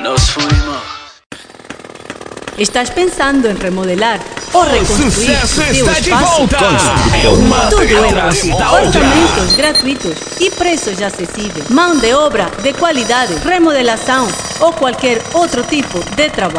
Nos fuimos. ¿Estás pensando en remodelar o reconstruir Sucesso tu está de espaço? volta! Tudo Material em orçamentos gratuitos e preços acessíveis. Mão de obra de qualidade, remodelação ou qualquer outro tipo de trabalho.